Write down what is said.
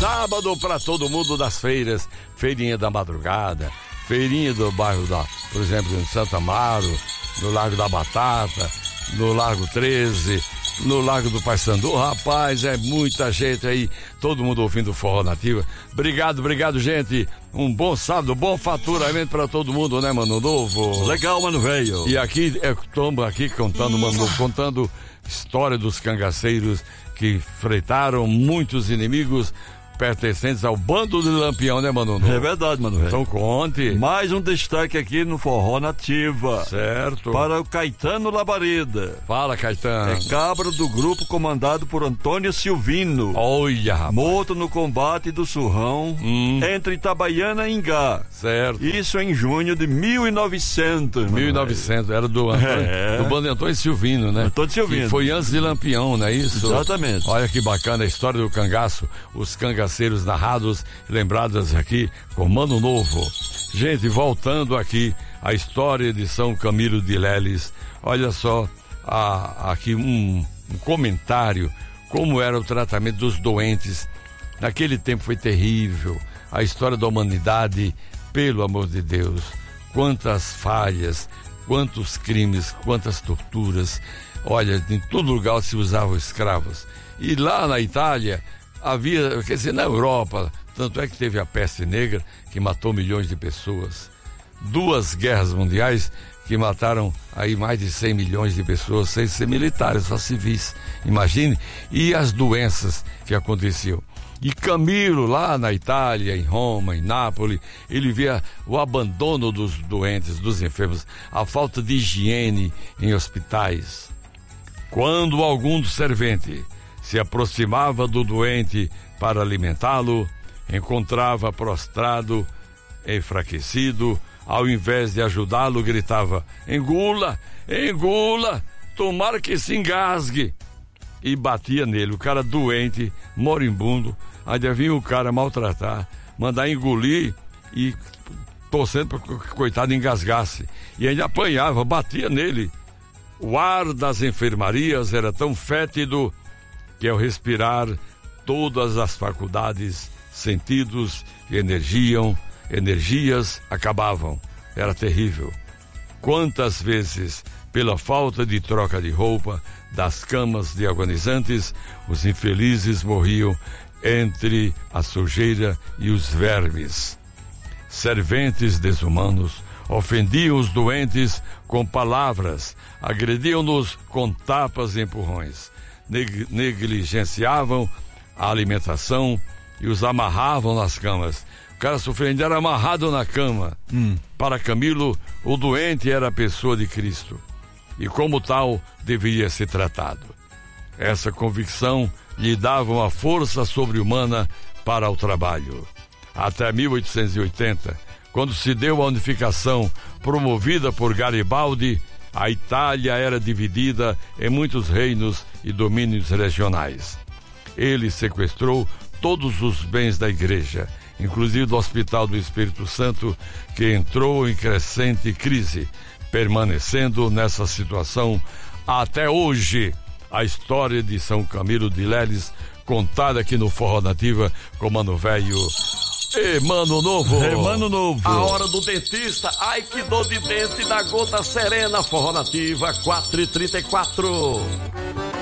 sábado para todo mundo das feiras, feirinha da madrugada, feirinha do bairro por exemplo, em Santa Amaro, no Largo da Batata, no Largo 13, no Largo do Paissandu. Rapaz, é muita gente aí, todo mundo ouvindo Forró Nativa. Obrigado, gente. Um bom sábado, bom faturamento pra todo mundo, né, Mano Novo? Legal, Mano Velho. E aqui, estamos aqui contando, Mano Novo, contando história dos cangaceiros que freitaram muitos inimigos pertencentes ao bando de Lampião, né, Mano Novo? É verdade, Mano Velho. Então conte. Mais um destaque aqui no Forró Nativa. Certo. Para o Caetano Labareda. Fala, Caetano. É cabra do grupo comandado por Antônio Silvino. Olha, rapaz. Morto no combate do Surrão entre Itabaiana e Ingá. Certo. Isso em junho de 1900. 1900, era do bando Antônio Silvino, né? Antônio Silvino. Que foi antes de Lampião, não é isso? Exatamente. Olha que bacana a história do cangaço, os cangaceiros narrados, lembrados aqui com Mano Novo. Gente, voltando aqui à história de São Camilo de Lélis, olha só aqui um comentário, como era o tratamento dos doentes. Naquele tempo foi terrível, a história da humanidade, pelo amor de Deus, quantas falhas, quantos crimes, quantas torturas. Olha, em todo lugar se usavam escravos. E lá na Itália havia, quer dizer, na Europa, tanto é que teve a peste negra, que matou milhões de pessoas. 2 guerras mundiais que mataram aí mais de 100 milhões de pessoas, sem ser militares, só civis. Imagine. E as doenças que aconteciam. E Camilo, lá na Itália, em Roma, em Nápoles, ele via o abandono dos doentes, dos enfermos, a falta de higiene em hospitais. Quando algum servente se aproximava do doente para alimentá-lo, encontrava prostrado, enfraquecido, ao invés de ajudá-lo, gritava: engula, engula, tomara que se engasgue. E batia nele, o cara doente, moribundo. Ainda vinha o cara maltratar, mandar engolir e torcendo para que o coitado engasgasse. E ainda apanhava, batia nele. O ar das enfermarias era tão fétido que ao respirar todas as faculdades, sentidos e energias acabavam. Era terrível. Quantas vezes, pela falta de troca de roupa, das camas de agonizantes, os infelizes morriam entre a sujeira e os vermes. Serventes desumanos ofendiam os doentes com palavras, agrediam-nos com tapas e empurrões, negligenciavam a alimentação e os amarravam nas camas. O cara sofrendo era amarrado na cama. Para Camilo, o doente era a pessoa de Cristo e como tal deveria ser tratado. Essa convicção lhe dava uma força sobre-humana para o trabalho. Até 1880, quando se deu a unificação promovida por Garibaldi, a Itália era dividida em muitos reinos e domínios regionais. Ele sequestrou todos os bens da igreja, inclusive do Hospital do Espírito Santo, que entrou em crescente crise, permanecendo nessa situação até hoje. A história de São Camilo de Lélis, contada aqui no Forró Nativa com Mano Velho e Mano Novo. Mano Novo. A hora do dentista. Ai, que dor de dente da gota serena. Forró Nativa 4h34.